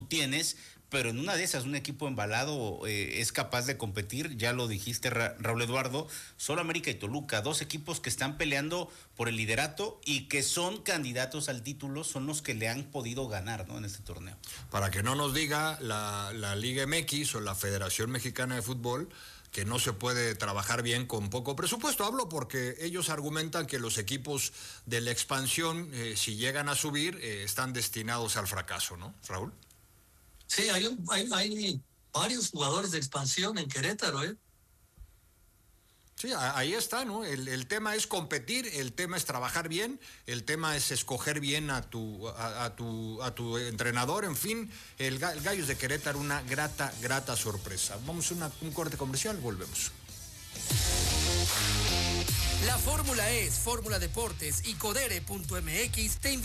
tienes, pero en una de esas un equipo embalado es capaz de competir. Ya lo dijiste, Raúl Eduardo, solo América y Toluca, dos equipos que están peleando por el liderato y que son candidatos al título, son los que le han podido ganar, ¿no?, en este torneo. Para que no nos diga la Liga MX o la Federación Mexicana de Fútbol que no se puede trabajar bien con poco presupuesto. Hablo porque ellos argumentan que los equipos de la expansión, si llegan a subir, están destinados al fracaso, ¿no, Raúl? Sí, hay varios jugadores de expansión en Querétaro, ¿eh? Sí, ahí está, ¿no? El tema es competir, el tema es trabajar bien, el tema es escoger bien a tu entrenador, en fin, el Gallos de Querétaro, una grata sorpresa. Vamos a un corte comercial, volvemos. La fórmula es Fórmula Deportes y Codere.mx te invita